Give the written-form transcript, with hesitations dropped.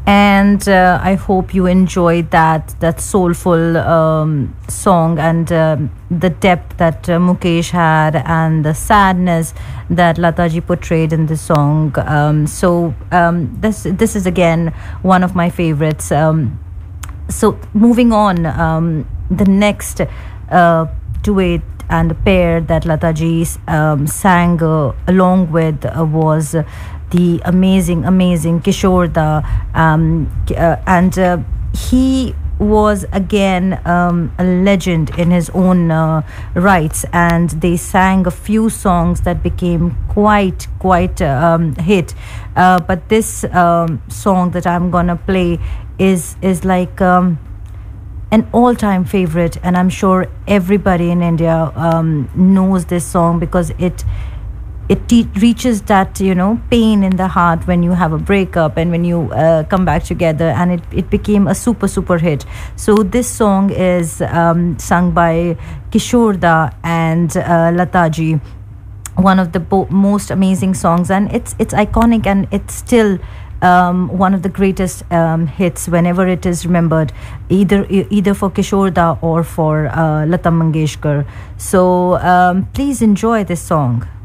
and I hope you enjoyed that soulful song, and the depth that Mukesh had, and the sadness that Lataji portrayed in the song. This is again one of my favorites. So moving on, the next duet and pair that Lataji sang along with was the amazing Kishore Da, and he was again a legend in his own rights, and they sang a few songs that became quite hit. But this song that I'm gonna play is like an all-time favorite, and I'm sure everybody in India knows this song, because it reaches that pain in the heart when you have a breakup and when you come back together, and it became a super hit. So this song is sung by Kishore Da and Lataji, one of the most amazing songs, and it's iconic, and it's still one of the greatest hits whenever it is remembered, either for Kishore Da or for Lata Mangeshkar. So please enjoy this song.